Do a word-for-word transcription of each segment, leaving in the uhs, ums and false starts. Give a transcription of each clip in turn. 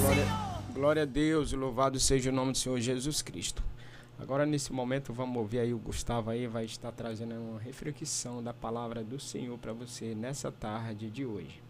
Glória, glória a Deus, louvado seja o nome do Senhor Jesus Cristo. Agora nesse momento vamos ouvir aí o Gustavo aí, vai estar trazendo uma reflexão da palavra do Senhor para você nessa tarde de hoje.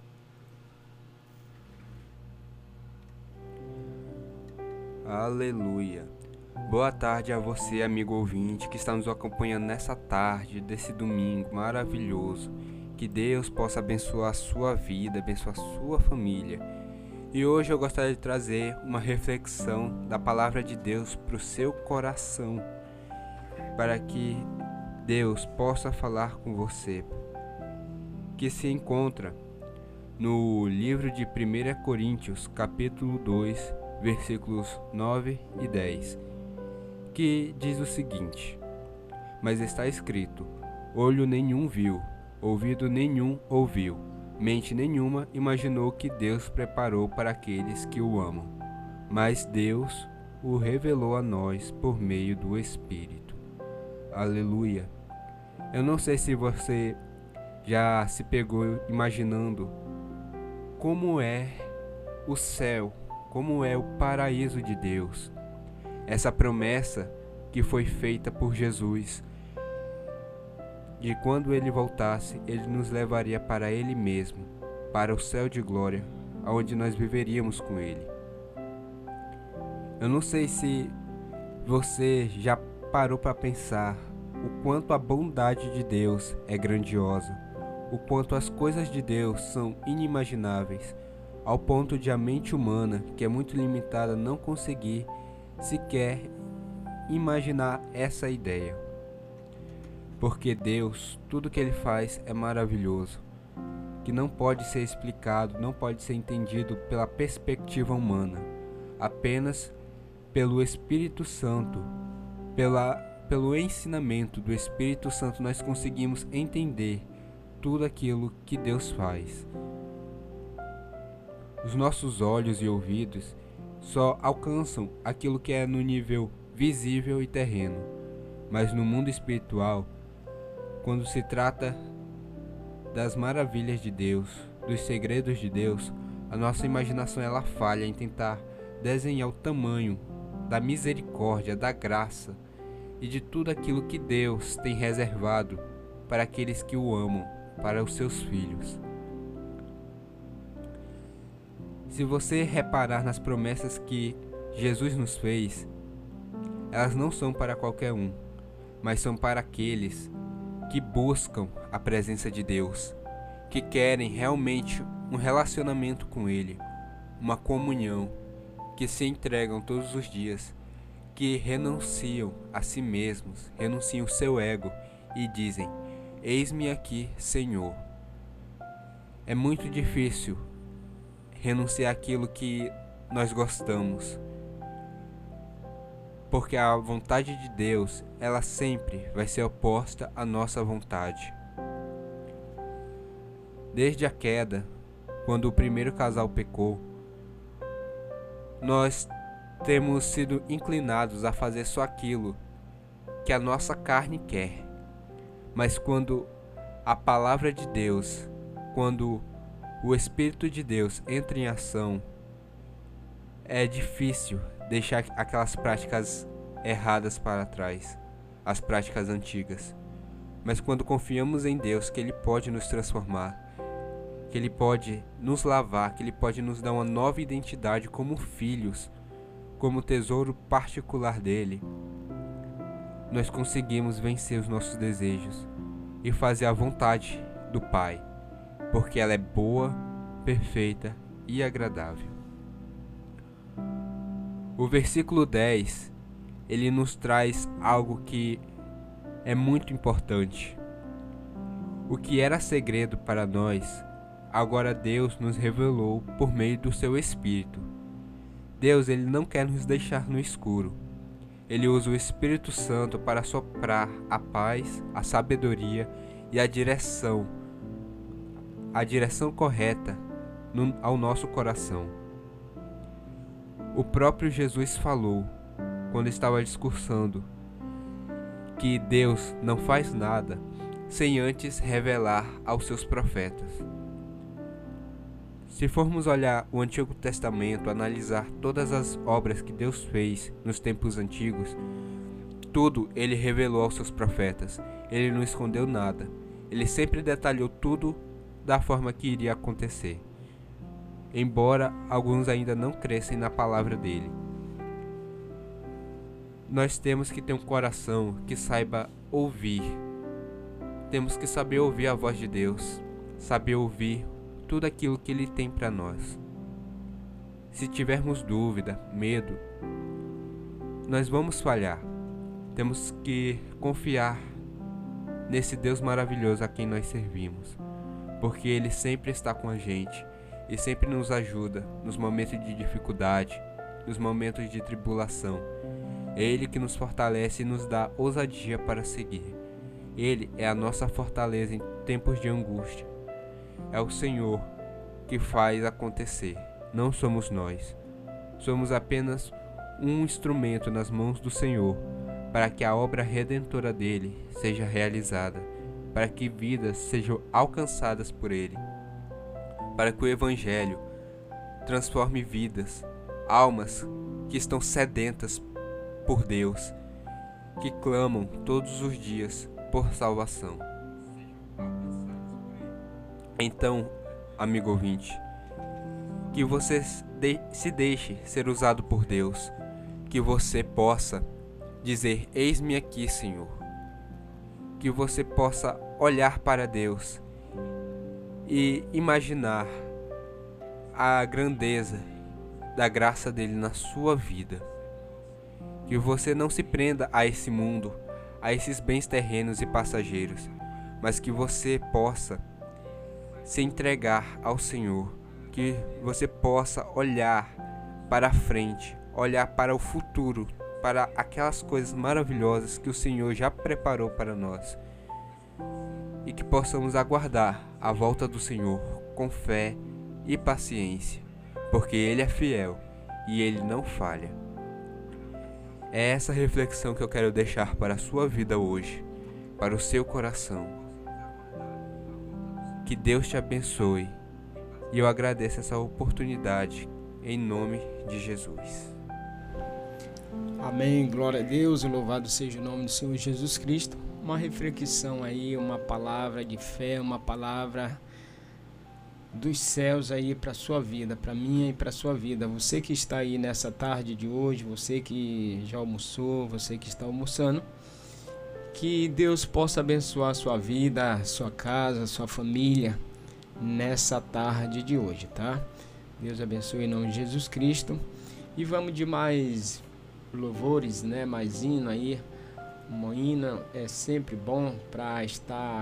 Aleluia. Boa tarde a você, amigo ouvinte, que está nos acompanhando nessa tarde desse domingo maravilhoso. Que Deus possa abençoar a sua vida, abençoar a sua família. E hoje eu gostaria de trazer uma reflexão da palavra de Deus para o seu coração, para que Deus possa falar com você, que se encontra no livro de primeira Coríntios, capítulo dois, versículos nove e dez, que diz o seguinte: mas está escrito, olho nenhum viu, ouvido nenhum ouviu, mente nenhuma imaginou que Deus preparou para aqueles que o amam, mas Deus o revelou a nós por meio do Espírito. Aleluia. Eu não sei se você já se pegou imaginando como é o céu, como é o paraíso de Deus, essa promessa que foi feita por Jesus, de quando ele voltasse, ele nos levaria para ele mesmo, para o céu de glória, onde nós viveríamos com ele. Eu não sei se você já parou para pensar o quanto a bondade de Deus é grandiosa, o quanto as coisas de Deus são inimagináveis, ao ponto de a mente humana, que é muito limitada, não conseguir sequer imaginar essa ideia. Porque Deus, tudo que Ele faz é maravilhoso, que não pode ser explicado, não pode ser entendido pela perspectiva humana, apenas pelo Espírito Santo, pela, pelo ensinamento do Espírito Santo nós conseguimos entender tudo aquilo que Deus faz. Os nossos olhos e ouvidos só alcançam aquilo que é no nível visível e terreno, mas no mundo espiritual, quando se trata das maravilhas de Deus, dos segredos de Deus, a nossa imaginação ela falha em tentar desenhar o tamanho da misericórdia, da graça e de tudo aquilo que Deus tem reservado para aqueles que o amam, para os seus filhos. Se você reparar nas promessas que Jesus nos fez, elas não são para qualquer um, mas são para aqueles que buscam a presença de Deus, que querem realmente um relacionamento com Ele, uma comunhão, que se entregam todos os dias, que renunciam a si mesmos, renunciam o seu ego e dizem: eis-me aqui, Senhor. É muito difícil renunciar àquilo que nós gostamos, porque a vontade de Deus, ela sempre vai ser oposta à nossa vontade. Desde a queda, quando o primeiro casal pecou, nós temos sido inclinados a fazer só aquilo que a nossa carne quer. Mas quando a palavra de Deus, quando o Espírito de Deus entra em ação, é difícil deixar aquelas práticas erradas para trás, as práticas antigas. Mas quando confiamos em Deus, que Ele pode nos transformar, que Ele pode nos lavar, que Ele pode nos dar uma nova identidade como filhos, como tesouro particular dEle, nós conseguimos vencer os nossos desejos e fazer a vontade do Pai, porque ela é boa, perfeita e agradável. O versículo dez, ele nos traz algo que é muito importante. O que era segredo para nós, agora Deus nos revelou por meio do seu Espírito. Deus, ele não quer nos deixar no escuro. Ele usa o Espírito Santo para soprar a paz, a sabedoria e a direção, a direção correta no, ao nosso coração. O próprio Jesus falou, quando estava discursando, que Deus não faz nada sem antes revelar aos seus profetas. Se formos olhar o Antigo Testamento, analisar todas as obras que Deus fez nos tempos antigos, tudo Ele revelou aos seus profetas. Ele não escondeu nada. Ele sempre detalhou tudo da forma que iria acontecer, embora alguns ainda não crescem na palavra dele. Nós temos que ter um coração que saiba ouvir. Temos que saber ouvir a voz de Deus, saber ouvir tudo aquilo que Ele tem para nós. Se tivermos dúvida, medo, nós vamos falhar. Temos que confiar nesse Deus maravilhoso a quem nós servimos, porque Ele sempre está com a gente e sempre nos ajuda nos momentos de dificuldade, nos momentos de tribulação. É Ele que nos fortalece e nos dá ousadia para seguir. Ele é a nossa fortaleza em tempos de angústia. É o Senhor que faz acontecer, não somos nós. Somos apenas um instrumento nas mãos do Senhor para que a obra redentora dele seja realizada, para que vidas sejam alcançadas por ele, para que o Evangelho transforme vidas, almas que estão sedentas por Deus, que clamam todos os dias por salvação. Então, amigo ouvinte, que você se deixe ser usado por Deus, que você possa dizer: eis-me aqui, Senhor. Que você possa olhar para Deus e imaginar a grandeza da graça dele na sua vida. Que você não se prenda a esse mundo, a esses bens terrenos e passageiros, mas que você possa se entregar ao Senhor, que você possa olhar para a frente, olhar para o futuro, para aquelas coisas maravilhosas que o Senhor já preparou para nós, e que possamos aguardar a volta do Senhor com fé e paciência, porque Ele é fiel e Ele não falha. É essa reflexão que eu quero deixar para a sua vida hoje, para o seu coração. Que Deus te abençoe, e eu agradeço essa oportunidade em nome de Jesus. Amém, glória a Deus, louvado seja o nome do Senhor Jesus Cristo. Uma reflexão aí, uma palavra de fé, uma palavra dos céus aí para a sua vida, para minha e para a sua vida. Você que está aí nessa tarde de hoje, você que já almoçou, você que está almoçando, que Deus possa abençoar a sua vida, a sua casa, a sua família nessa tarde de hoje, tá? Deus abençoe em nome de Jesus Cristo. E vamos de mais louvores, né? Mais hino aí. Um hino é sempre bom para estar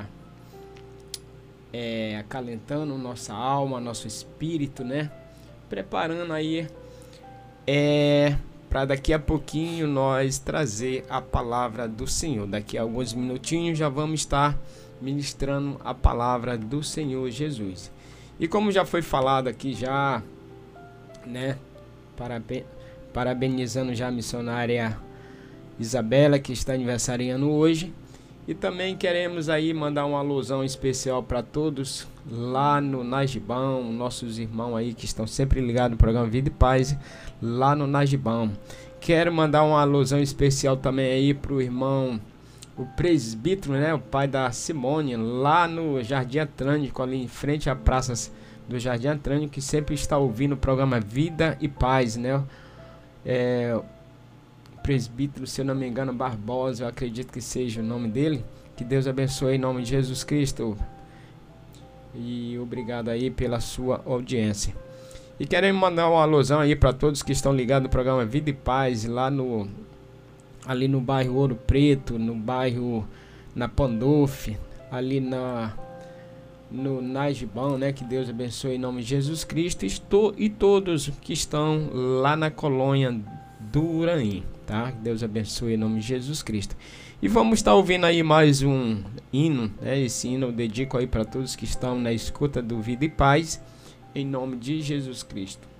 é, acalentando nossa alma, nosso espírito, né? Preparando aí é, para daqui a pouquinho nós trazer a palavra do Senhor. Daqui a alguns minutinhos já vamos estar ministrando a palavra do Senhor Jesus. E como já foi falado aqui já, né? Paraben parabenizando já a missionária Isabela, que está aniversariando hoje. E também queremos aí mandar uma alusão especial para todos lá no Najibão, nossos irmãos aí que estão sempre ligados no programa Vida e Paz, lá no Najibão. Quero mandar uma alusão especial também aí para o irmão, o presbítero, né, o pai da Simone, lá no Jardim Atlântico, ali em frente à praça do Jardim Atlântico, que sempre está ouvindo o programa Vida e Paz, né? É, presbítero, se eu não me engano, Barbosa, eu acredito que seja o nome dele. Que Deus abençoe em nome de Jesus Cristo. E obrigado aí pela sua audiência. E queremos mandar uma alusão aí para todos que estão ligados no programa Vida e Paz, lá no ali no bairro Ouro Preto, no bairro na Pandolfi, ali na no Najibão, né? Que Deus abençoe em nome de Jesus Cristo. Estou, e todos que estão lá na colônia do Uraim, tá? Deus abençoe em nome de Jesus Cristo. E vamos estar ouvindo aí mais um hino, né? Esse hino eu dedico aí para todos que estão na escuta do Vida e Paz, em nome de Jesus Cristo.